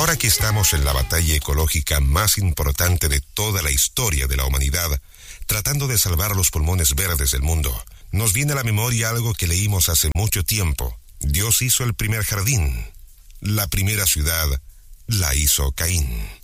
Ahora que estamos en la batalla ecológica más importante de toda la historia de la humanidad, tratando de salvar los pulmones verdes del mundo, nos viene a la memoria algo que leímos hace mucho tiempo. Dios hizo el primer jardín. La primera ciudad la hizo Caín.